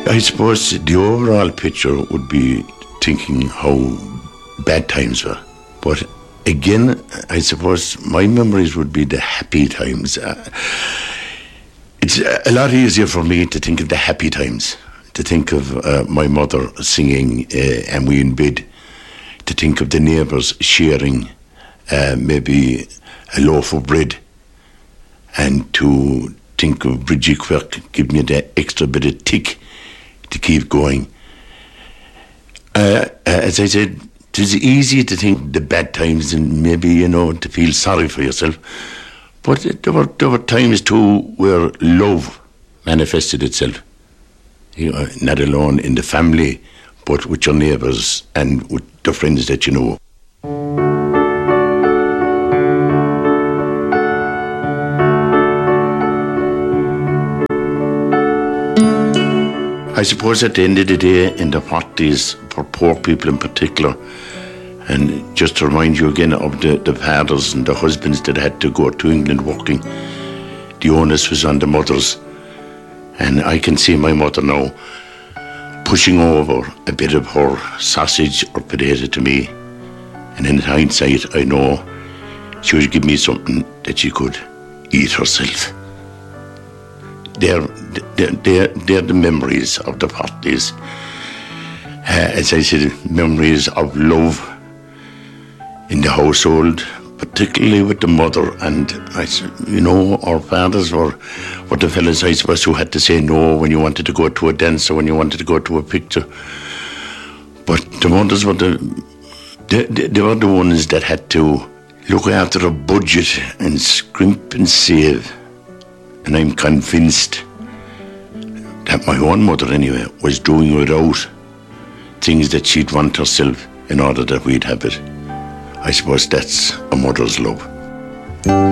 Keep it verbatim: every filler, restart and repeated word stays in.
I suppose the overall picture would be thinking how bad times were. But again, I suppose my memories would be the happy times. Uh, it's a lot easier for me to think of the happy times, to think of uh, my mother singing uh, and we in bed, to think of the neighbours sharing uh, maybe a loaf of bread, and to think of Bridgie Quirk giving me that extra bit of tick to keep going. Uh, as I said, it was easy to think the bad times and maybe, you know, to feel sorry for yourself. But there were, there were times too where love manifested itself. You know, not alone in the family, but with your neighbours and with the friends that you know. I suppose at the end of the day, in the forties, for poor people in particular, and just to remind you again of the, the fathers and the husbands that had to go to England working, the onus was on the mothers. And I can see my mother now pushing over a bit of her sausage or potato to me. And in hindsight, I know she would give me something that she could eat herself. They're, they're, they're, they're the memories of the forties. Uh, as I said, memories of love in the household, particularly with the mother. And, I, you know, our fathers were, were the fellas, I suppose, who had to say no when you wanted to go to a dance or when you wanted to go to a picture. But the mothers were the, they, they were the ones that had to look after a budget and scrimp and save. And I'm convinced that my own mother, anyway, was doing without things that she'd want herself in order that we'd have it. I suppose that's a mother's love.